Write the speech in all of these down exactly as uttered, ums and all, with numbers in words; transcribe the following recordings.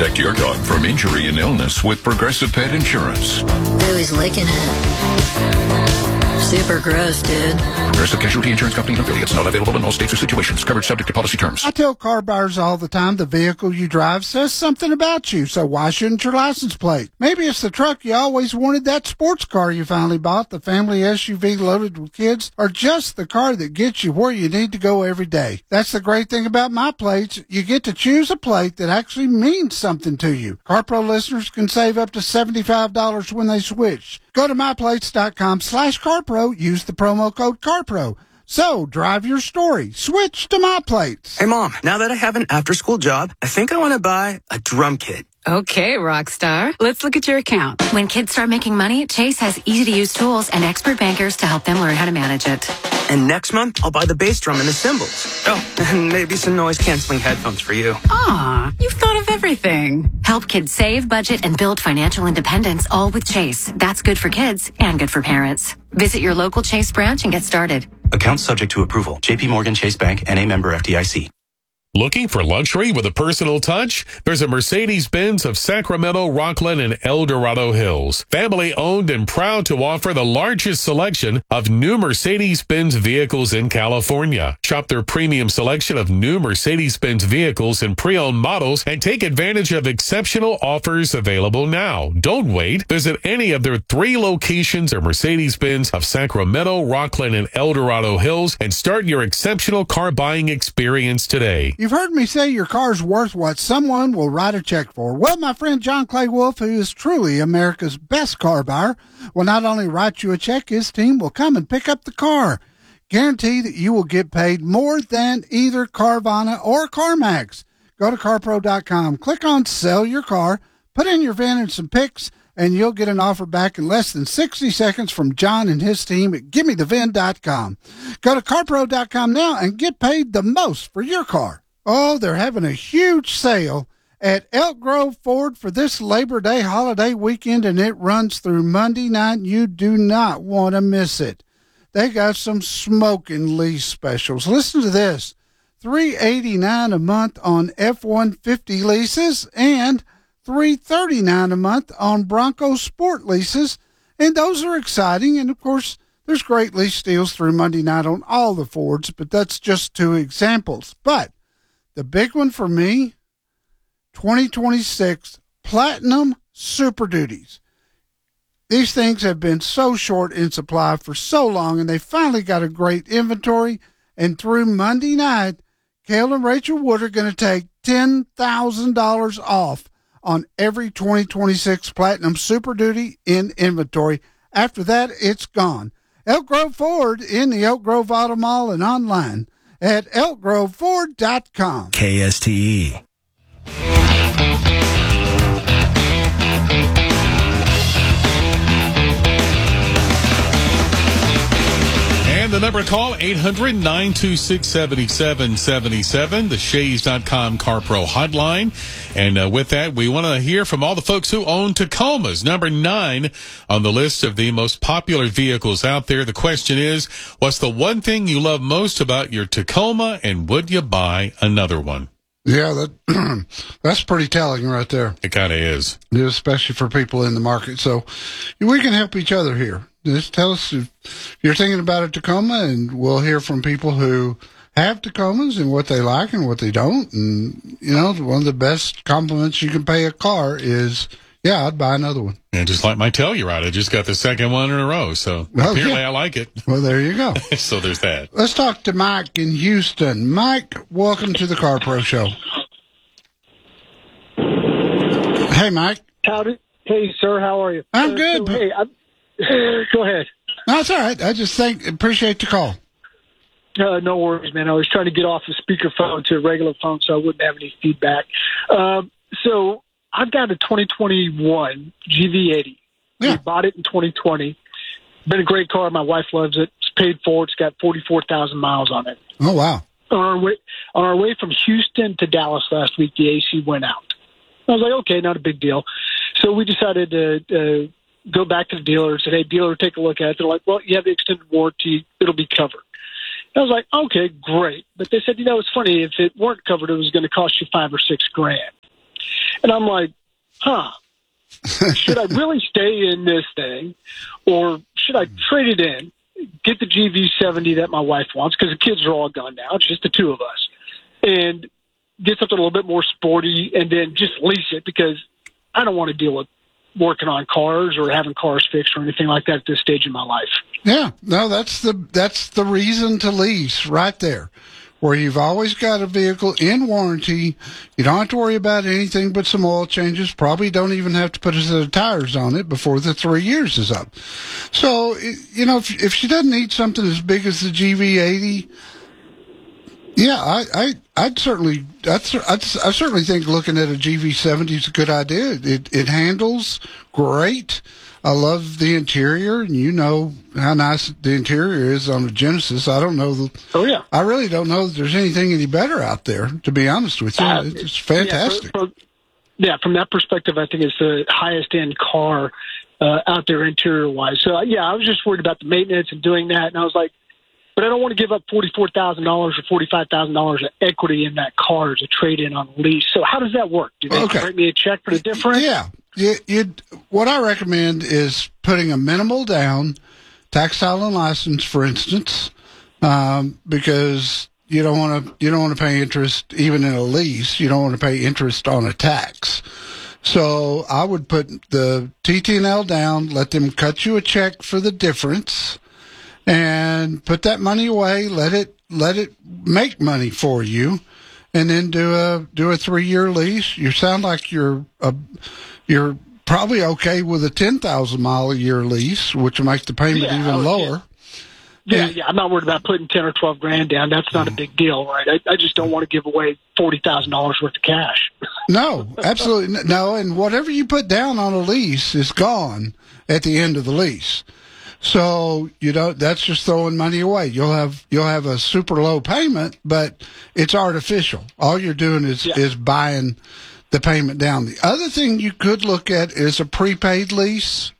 Protect your dog from injury and illness with Progressive Pet Insurance. Ooh, he's licking it. Super gross, dude. Progressive Casualty Insurance Company and affiliates. Not available in all states or situations. Coverage subject to policy terms. I tell car buyers all the time the vehicle you drive says something about you, so why shouldn't your license plate? Maybe it's the truck you always wanted, that sports car you finally bought, the family S U V loaded with kids, or just the car that gets you where you need to go every day. That's the great thing about my plates. You get to choose a plate that actually means something to you. CarPro listeners can save up to seventy-five dollars when they switch. Go to myplates.com slash CarPro. Use the promo code CarPro. So, drive your story. Switch to My Plates. Hey, Mom, now that I have an after-school job, I think I want to buy a drum kit. Okay, Rockstar. Let's look at your account. When kids start making money, Chase has easy-to-use tools and expert bankers to help them learn how to manage it. And next month, I'll buy the bass drum and the cymbals. Oh, and maybe some noise-canceling headphones for you. Aw, you've thought of everything. Help kids save, budget, and build financial independence, all with Chase. That's good for kids and good for parents. Visit your local Chase branch and get started. Account subject to approval. J P Morgan Chase Bank, N A member F D I C. Looking for luxury with a personal touch? There's a Mercedes-Benz of Sacramento, Rockland, and El Dorado Hills. Family owned and proud to offer the largest selection of new Mercedes-Benz vehicles in California. Shop their premium selection of new Mercedes-Benz vehicles and pre-owned models and take advantage of exceptional offers available now. Don't wait. Visit any of their three locations at Mercedes-Benz of Sacramento, Rockland, and El Dorado Hills and start your exceptional car buying experience today. You've heard me say your car's worth what someone will write a check for. Well, my friend John Clay Wolf, who is truly America's best car buyer, will not only write you a check, his team will come and pick up the car. Guarantee that you will get paid more than either Carvana or CarMax. Go to car pro dot com, click on Sell Your Car, put in your V I N and some pics, and you'll get an offer back in less than sixty seconds from John and his team at gimme the V I N dot com. Go to car pro dot com now and get paid the most for your car. Oh, they're having a huge sale at Elk Grove Ford for this Labor Day holiday weekend, and it runs through Monday night. You do not want to miss it. They got some smoking lease specials. Listen to this. three hundred eighty-nine dollars a month on F one fifty leases and three hundred thirty-nine dollars a month on Bronco Sport leases. And those are exciting. And, of course, there's great lease deals through Monday night on all the Fords, but that's just two examples. But the big one for me, twenty twenty-six Platinum Super Duties. These things have been so short in supply for so long, and they finally got a great inventory. And through Monday night, Cale and Rachel Wood are going to take ten thousand dollars off on every twenty twenty-six Platinum Super Duty in inventory. After that, it's gone. Elk Grove Ford in the Elk Grove Auto Mall and online at elk grove ford dot com. K S T E. And the number to call, eight hundred, nine two six, seven seven seven seven, the shays dot com CarPro hotline. And uh, with that, we want to hear from all the folks who own Tacomas. Number nine on the list of the most popular vehicles out there. The question is, what's the one thing you love most about your Tacoma, and would you buy another one? Yeah, that that's pretty telling right there. It kind of is. Yeah, especially for people in the market. So we can help each other here. Just tell us if you're thinking about a Tacoma, and we'll hear from people who have Tacomas and what they like and what they don't. And, you know, one of the best compliments you can pay a car is, yeah, I'd buy another one. And just like my Telluride, I just got the second one in a row. So okay. Apparently I like it. Well, there you go. So there's that. Let's talk to Mike in Houston. Mike, welcome to the Car Pro Show. Hey, Mike. Howdy. Hey, sir. How are you? I'm uh, good. So, hey, I'm, go ahead. No, it's all right. I just think appreciate the call. Uh, no worries, man. I was trying to get off the speakerphone to a regular phone so I wouldn't have any feedback. Um, so I've got a twenty twenty-one G V eighty. Yeah. We bought it in twenty twenty. Been a great car. My wife loves it. It's paid for. It's got forty-four thousand miles on it. Oh, wow. On our way, on our way from Houston to Dallas last week, the A C went out. I was like, okay, not a big deal. So we decided to uh, go back to the dealer and said, hey, dealer, take a look at it. They're like, well, you have the extended warranty. It'll be covered. I was like, okay, great. But they said, you know, it's funny. If it weren't covered, it was going to cost you five or six grand. And I'm like, huh, should I really stay in this thing, or should I trade it in, get the G V seventy that my wife wants, because the kids are all gone now, it's just the two of us, and get something a little bit more sporty, and then just lease it, because I don't want to deal with working on cars or having cars fixed or anything like that at this stage in my life. Yeah, no, that's the that's the reason to lease right there, where you've always got a vehicle in warranty. You don't have to worry about anything but some oil changes. Probably don't even have to put a set of tires on it before the three years is up. So, you know, if, if she doesn't need something as big as the G V eighty, yeah, I, I, I'd certainly, I'd, I'd, I certainly think looking at a G V seventy is a good idea. It, it handles great. I love the interior, and you know how nice the interior is on the Genesis. I don't know. The, oh, yeah. I really don't know that there's anything any better out there, to be honest with you. Uh, it's fantastic. Yeah, for, for, yeah, from that perspective, I think it's the highest-end car uh, out there interior-wise. So, uh, yeah, I was just worried about the maintenance and doing that, and I was like, but I don't want to give up forty-four thousand dollars or forty-five thousand dollars of equity in that car as a trade-in on lease. So how does that work? Do they okay. write me a check for the difference? Yeah. You, you'd, what I recommend is putting a minimal down, tax, title, and license, for instance, um, because you don't want to you don't want to pay interest even in a lease. You don't want to pay interest on a tax. So I would put the T T and L down, let them cut you a check for the difference, and put that money away. Let it let it make money for you, and then do a do a three year lease. You sound like you're a You're probably okay with a ten thousand mile a year lease, which will make the payment yeah, even lower. Yeah. yeah, yeah. I'm not worried about putting ten or twelve grand down. That's not a big deal, right? I, I just don't want to give away forty thousand dollars worth of cash. No, absolutely no. And whatever you put down on a lease is gone at the end of the lease. So you don't. That's just throwing money away. You'll have you'll have a super low payment, but it's artificial. All you're doing is yeah. is buying the payment down. The other thing you could look at is a prepaid lease,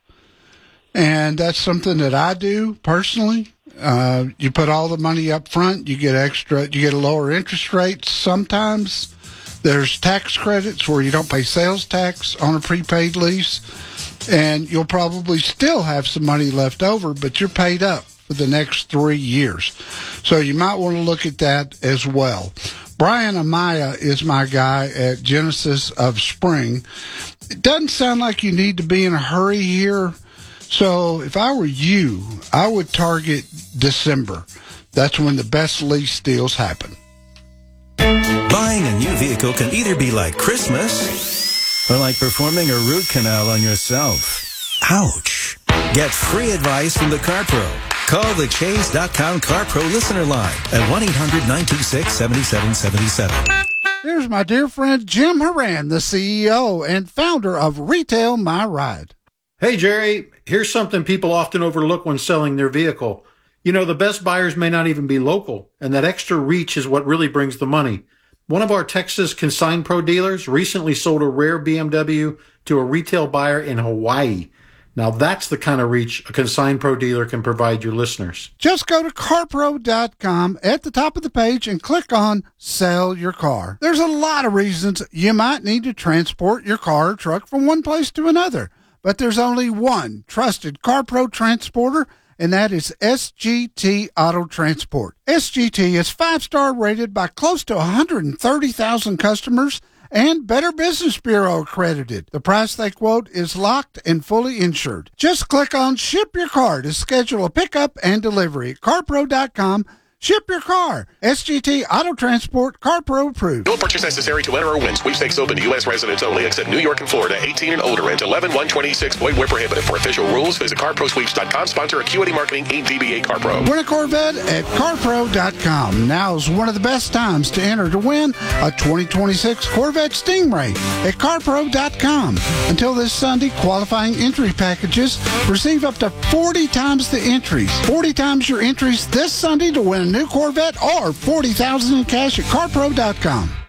and that's something that I do personally. Uh, you put all the money up front, you get extra, you get a lower interest rate. Sometimes there's tax credits where you don't pay sales tax on a prepaid lease, and you'll probably still have some money left over, but you're paid up for the next three years. So you might want to look at that as well. Brian Amaya is my guy at Genesis of Spring. It doesn't sound like you need to be in a hurry here. So if I were you, I would target December. That's when the best lease deals happen. Buying a new vehicle can either be like Christmas or like performing a root canal on yourself. Ouch. Get free advice from the Car Pro. Call the Chase dot com Car Pro listener line at one eight hundred nine two six seven seven seven seven. Here's my dear friend Jim Horan, the C E O and founder of Retail My Ride. Hey, Jerry, here's something people often overlook when selling their vehicle. You know, the best buyers may not even be local, and that extra reach is what really brings the money. One of our Texas Consign Pro dealers recently sold a rare B M W to a retail buyer in Hawaii. Now, that's the kind of reach a Consign Pro dealer can provide your listeners. Just go to car pro dot com at the top of the page and click on Sell Your Car. There's a lot of reasons you might need to transport your car or truck from one place to another, but there's only one trusted CarPro transporter, and that is S G T Auto Transport. S G T is five-star rated by close to one hundred thirty thousand customers and Better Business Bureau accredited. The price they quote is locked and fully insured. Just click on Ship Your Car to schedule a pickup and delivery at car pro dot com. Ship your car. S G T Auto Transport, CarPro approved. No purchase necessary to enter or win. Sweepstakes open to U S residents only, except New York and Florida. eighteen and older. And eleven one twenty-six. Void where prohibited. For official rules, visit car pro sweeps dot com. Sponsor Acuity Marketing, Incorporated. D B A CarPro. Win a Corvette at car pro dot com. Now is one of the best times to enter to win a twenty twenty-six Corvette Stingray at car pro dot com. Until this Sunday, qualifying entry packages receive up to forty times the entries. forty times your entries this Sunday to win a new Corvette or forty thousand dollars in cash at car pro dot com.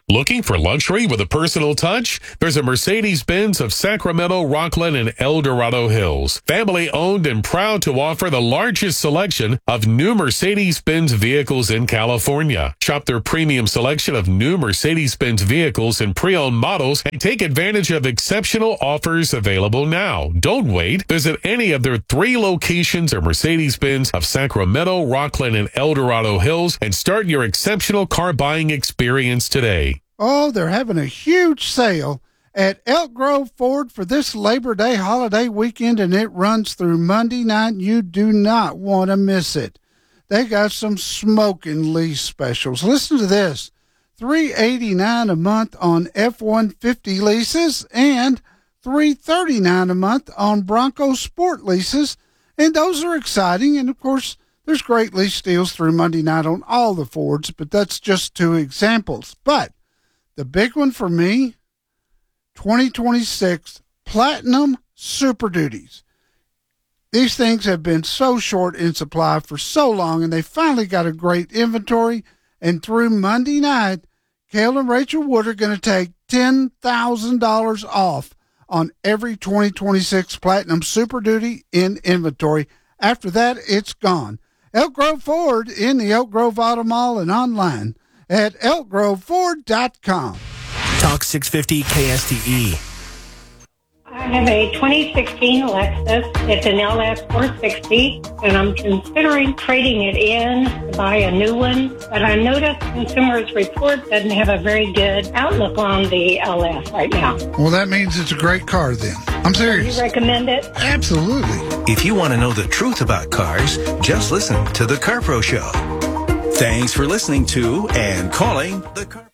Looking for luxury with a personal touch? There's a Mercedes-Benz of Sacramento, Rockland, and El Dorado Hills. Family owned and proud to offer the largest selection of new Mercedes-Benz vehicles in California. Shop their premium selection of new Mercedes-Benz vehicles and pre-owned models and take advantage of exceptional offers available now. Don't wait. Visit any of their three locations at Mercedes-Benz of Sacramento, Rockland, and El Dorado Hills and start your exceptional car buying experience today. Oh, they're having a huge sale at Elk Grove Ford for this Labor Day holiday weekend, and it runs through Monday night. You do not want to miss it. They got some smoking lease specials. Listen to this. three hundred eighty-nine dollars a month on F one fifty leases and three hundred thirty-nine dollars a month on Bronco Sport leases. And those are exciting. And, of course, there's great lease deals through Monday night on all the Fords, but that's just two examples. But the big one for me, twenty twenty-six Platinum Super Duties. These things have been so short in supply for so long, and they finally got a great inventory. And through Monday night, Cale and Rachel Wood are going to take ten thousand dollars off on every twenty twenty-six Platinum Super Duty in inventory. After that, it's gone. Elk Grove Ford in the Elk Grove Auto Mall and online at elk grove ford dot com. Talk six fifty K S T E. I have a twenty sixteen Lexus. It's an L S four sixty, and I'm considering trading it in to buy a new one. But I noticed Consumers Report doesn't have a very good outlook on the L S right now. Well, that means it's a great car then. I'm serious. Do you recommend it? Absolutely. If you want to know the truth about cars, just listen to The CarPro Show. Thanks for listening to and calling The CarPro.